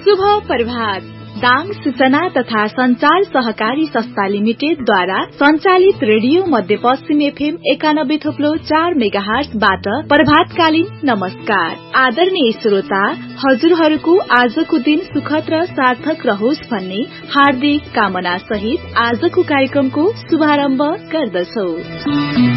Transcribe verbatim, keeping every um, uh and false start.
शुभ प्रभात। दाङ सूचना तथा संचार सहकारी संस्था लिमिटेड द्वारा संचालित रेडियो मध्यपश्चिम एफएम एकानब्बे थोप्लो चार मेगाहर्जबाट प्रभातकालीन नमस्कार। आदरणीय श्रोता, हजुरहरूको आजको दिन सुखद र सार्थक रहोस् भन्ने हार्दिक कामना सहित आजको कार्यक्रमको शुभारम्भ गर्दछौ।